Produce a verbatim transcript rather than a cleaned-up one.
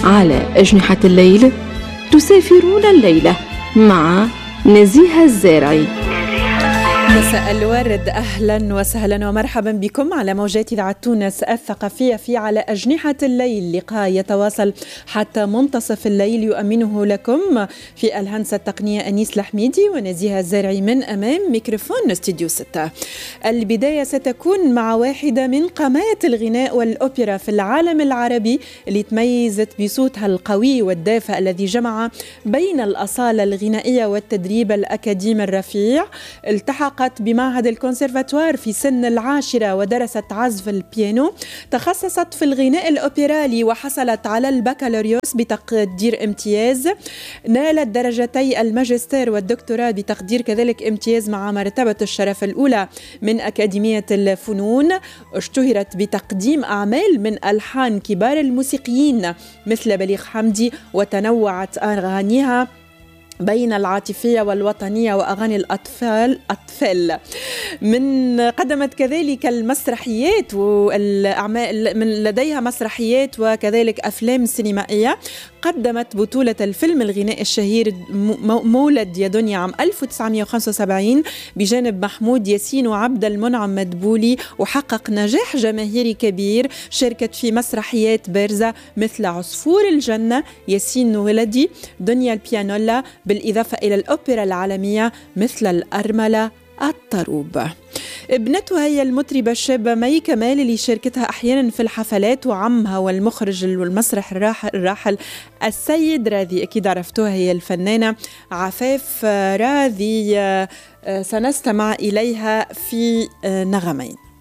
على أجنحة الليل تسافرون الليلة مع نزيهة الزارعي. مساء الورد، أهلا وسهلا ومرحبا بكم على موجات إذاعة تونس الثقافية في على أجنحة الليل. لقاء يتواصل حتى منتصف الليل يؤمنه لكم في الهندسة التقنية أنيس الحميدي ونزيهة الزارعي من أمام ميكروفون استوديو ستة. البداية ستكون مع واحدة من قامات الغناء والأوبرا في العالم العربي اللي تميزت بصوتها القوي والدافئ الذي جمع بين الأصالة الغنائية والتدريب الأكاديمي الرفيع. التحقت بمعهد الكونسرفاتوار في سن العاشرة ودرست عزف البيانو. تخصصت في الغناء الأوبرالي وحصلت على البكالوريوس بتقدير امتياز. نالت درجتي الماجستير والدكتوراه بتقدير كذلك امتياز مع مرتبة الشرف الأولى من أكاديمية الفنون. اشتهرت بتقديم أعمال من ألحان كبار الموسيقيين مثل بليغ حمدي، وتنوعت أغانيها بين العاطفية والوطنية وأغاني الأطفال أطفال من قدمت كذلك المسرحيات والأعمال، من لديها مسرحيات وكذلك أفلام سينمائية. قدمت بطولة الفيلم الغنائي الشهير مولد يا دنيا عام ألف وتسعمائة وخمسة وسبعين بجانب محمود ياسين وعبد المنعم مدبولي، وحقق نجاح جماهيري كبير. شاركت في مسرحيات بارزة مثل عصفور الجنة، ياسين ولدي، دنيا البيانولا، بالإضافة إلى الأوبرا العالمية مثل الأرملة الطروب. ابنتها هي المطربة الشابة مي كمال اللي شاركتها أحيانا في الحفلات، وعمها والمخرج والمسرح الراحل, الراحل السيد راضي. أكيد عرفتوها، هي الفنانة عفاف راضي. سنستمع إليها في نغمين.